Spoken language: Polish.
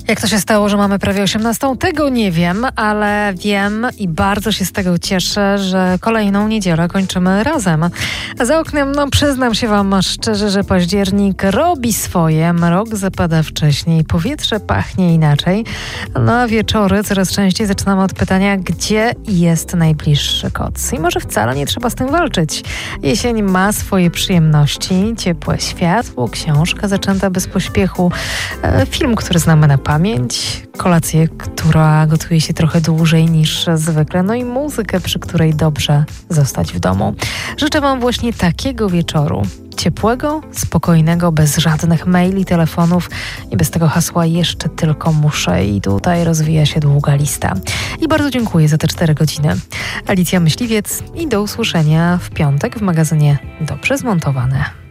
Jak to się stało, że mamy prawie 18? Tego nie wiem, ale wiem i bardzo się z tego cieszę, że kolejną niedzielę kończymy razem. Za oknem, przyznam się wam szczerze, że październik robi swoje. Mrok zapada wcześniej, powietrze pachnie inaczej. A wieczory coraz częściej zaczynamy od pytania, gdzie jest najbliższy koc. I może wcale nie trzeba z tym walczyć. Jesień ma swoje przyjemności, ciepłe światło, książka zaczęta bez pośpiechu, film, który znamy na pamięć, kolację, która gotuje się trochę dłużej niż zwykle, i muzykę, przy której dobrze zostać w domu. Życzę wam właśnie takiego wieczoru. Ciepłego, spokojnego, bez żadnych maili, telefonów i bez tego hasła jeszcze tylko muszę i tutaj rozwija się długa lista. I bardzo dziękuję za te 4 godziny. Alicja Myśliwiec i do usłyszenia w piątek w magazynie Dobrze Zmontowane.